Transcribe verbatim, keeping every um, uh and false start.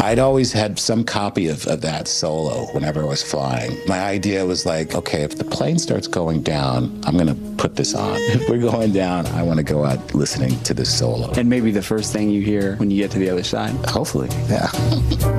I'd always had some copy of, of that solo whenever I was flying. My idea was like, okay, if the plane starts going down, I'm going to put this on. If we're going down, I want to go out listening to this solo. And maybe the first thing you hear when you get to the other side. Hopefully, yeah.